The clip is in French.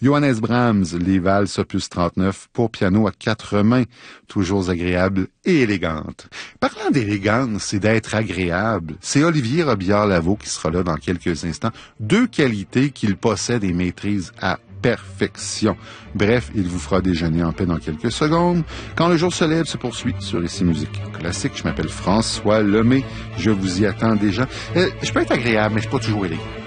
Johannes Brahms, les valses opus 39 pour piano à 4 mains, toujours agréable et élégante. Parlant d'élégance et d'être agréable, c'est Olivier Robillard-Lavaux qui sera là dans quelques instants. 2 qualités qu'il possède et maîtrise à perfection. Bref, il vous fera déjeuner en paix dans quelques secondes. Quand le jour se lève se poursuit sur Ici Musique Classique. Je m'appelle François Lemay. Je vous y attends déjà. Je peux être agréable, mais je suis pas toujours élégant.